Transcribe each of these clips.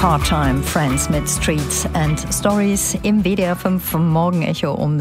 Part-Time Friends mit Streets and Stories im WDR 5 Morgenecho um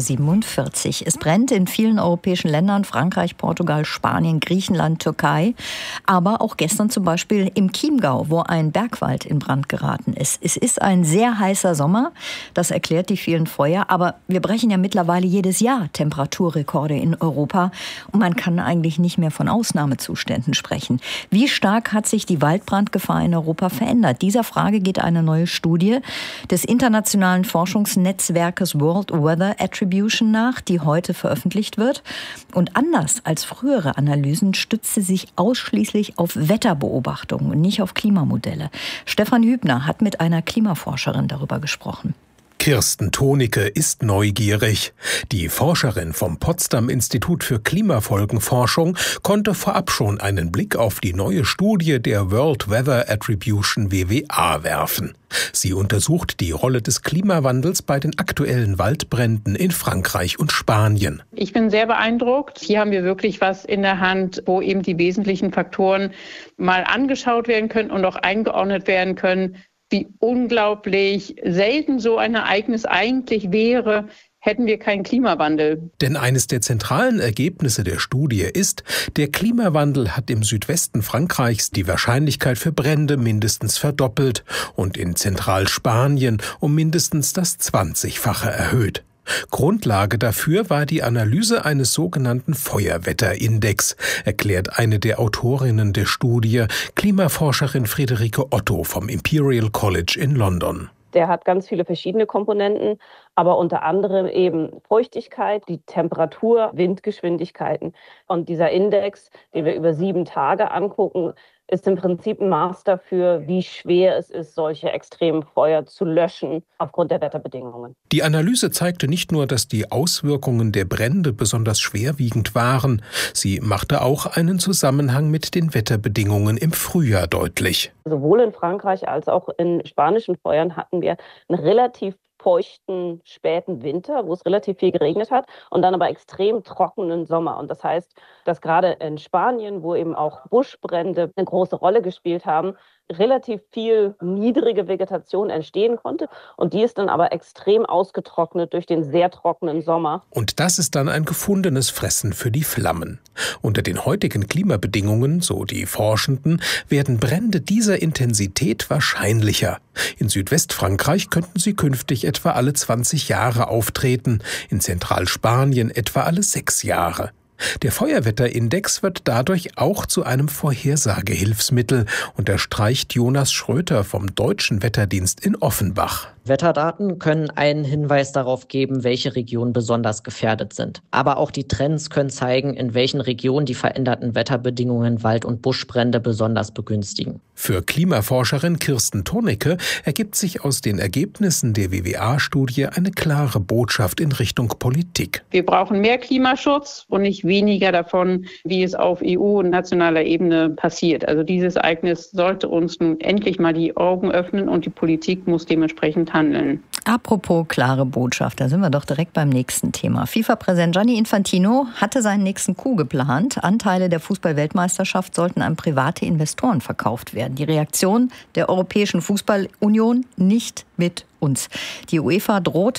6.47 Uhr. Es brennt in vielen europäischen Ländern, Frankreich, Portugal, Spanien, Griechenland, Türkei, aber auch gestern zum Beispiel im Chiemgau, wo ein Bergwald in Brand geraten ist. Es ist ein sehr heißer Sommer, das erklärt die vielen Feuer, aber wir brechen ja mittlerweile jedes Jahr Temperaturrekorde in Europa und man kann eigentlich nicht mehr von Ausnahmezuständen sprechen. Wie stark hat sich die Waldbrandgefahr in Europa verändert? Dieser Frage geht eine neue Studie des internationalen Forschungsnetzwerkes World Weather Attribution nach, die heute veröffentlicht wird. Und anders als frühere Analysen stützt sie sich ausschließlich auf Wetterbeobachtungen und nicht auf Klimamodelle. Stefan Hübner hat mit einer Klimaforscherin darüber gesprochen. Kirsten Thonicke ist neugierig. Die Forscherin vom Potsdam-Institut für Klimafolgenforschung konnte vorab schon einen Blick auf die neue Studie der World Weather Attribution WWA werfen. Sie untersucht die Rolle des Klimawandels bei den aktuellen Waldbränden in Frankreich und Spanien. Ich bin sehr beeindruckt. Hier haben wir wirklich was in der Hand, wo eben die wesentlichen Faktoren mal angeschaut werden können und auch eingeordnet werden können, wie unglaublich selten so ein Ereignis eigentlich wäre, hätten wir keinen Klimawandel. Denn eines der zentralen Ergebnisse der Studie ist, der Klimawandel hat im Südwesten Frankreichs die Wahrscheinlichkeit für Brände mindestens verdoppelt und in Zentralspanien um mindestens das 20-fache erhöht. Grundlage dafür war die Analyse eines sogenannten Feuerwetterindex, erklärt eine der Autorinnen der Studie, Klimaforscherin Friederike Otto vom Imperial College in London. Der hat ganz viele verschiedene Komponenten, aber unter anderem eben Feuchtigkeit, die Temperatur, Windgeschwindigkeiten. Und dieser Index, den wir über 7 Tage angucken, ist im Prinzip ein Maß dafür, wie schwer es ist, solche extremen Feuer zu löschen aufgrund der Wetterbedingungen. Die Analyse zeigte nicht nur, dass die Auswirkungen der Brände besonders schwerwiegend waren, sie machte auch einen Zusammenhang mit den Wetterbedingungen im Frühjahr deutlich. Sowohl in Frankreich als auch in spanischen Feuern hatten wir einen relativ feuchten, späten Winter, wo es relativ viel geregnet hat und dann aber extrem trockenen Sommer. Und das heißt, dass gerade in Spanien, wo eben auch Buschbrände eine große Rolle gespielt haben, relativ viel niedrige Vegetation entstehen konnte. Und die ist dann aber extrem ausgetrocknet durch den sehr trockenen Sommer. Und das ist dann ein gefundenes Fressen für die Flammen. Unter den heutigen Klimabedingungen, so die Forschenden, werden Brände dieser Intensität wahrscheinlicher. In Südwestfrankreich könnten sie künftig etwa alle 20 Jahre auftreten, in Zentralspanien etwa alle 6 Jahre. Der Feuerwetterindex wird dadurch auch zu einem Vorhersagehilfsmittel, unterstreicht Jonas Schröter vom Deutschen Wetterdienst in Offenbach. Wetterdaten können einen Hinweis darauf geben, welche Regionen besonders gefährdet sind. Aber auch die Trends können zeigen, in welchen Regionen die veränderten Wetterbedingungen Wald- und Buschbrände besonders begünstigen. Für Klimaforscherin Kirsten Thonicke ergibt sich aus den Ergebnissen der WWA-Studie eine klare Botschaft in Richtung Politik. Wir brauchen mehr Klimaschutz und nicht weniger davon, wie es auf EU- und nationaler Ebene passiert. Also dieses Ereignis sollte uns nun endlich mal die Augen öffnen und die Politik muss dementsprechend handeln. Apropos klare Botschaft, da sind wir doch direkt beim nächsten Thema. FIFA-Präsident Gianni Infantino hatte seinen nächsten Coup geplant. Anteile der Fußball-Weltmeisterschaft sollten an private Investoren verkauft werden. Die Reaktion der Europäischen Fußballunion: nicht mit uns. Die UEFA droht